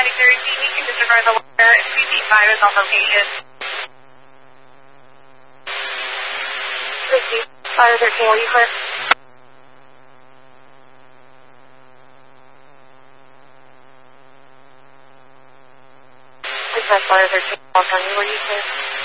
13, you can disregard the wire. CC5 is on location. 13, will you clear? Dispatch Flyer 13, call from you, will you clear?